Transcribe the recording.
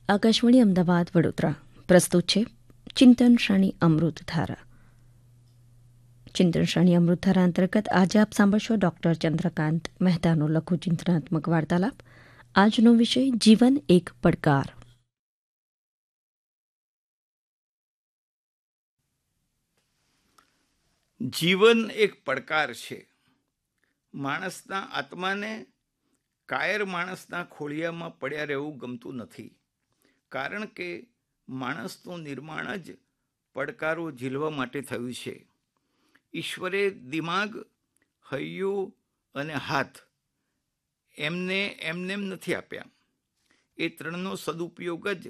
આકાશવાણી અમદાવાદ વડોદરા પ્રસ્તુત છે ચિંતન શ્રેણી અમૃતધારા. ચિંતન શ્રેણી અમૃતધારા અંતર્ગત આજે આપ સાંભળશો ડોક્ટર ચંદ્રકાંત મહેતાનો લઘુ ચિંતનાત્મક વાર્તાલાપ. આજનો વિષય જીવન એક પડકાર. જીવન એક પડકાર છે. માણસના આત્માને કાયર માણસના ખોળિયામાં પડ્યા રહેવું ગમતું નથી, કારણ કે માણસનું નિર્માણ જ પડકારો ઝીલવા માટે થયું છે. ઈશ્વરે દિમાગ, હૈયું અને હાથ એમને એમનેમ નથી આપ્યા. એ ત્રણનો સદુપયોગ જ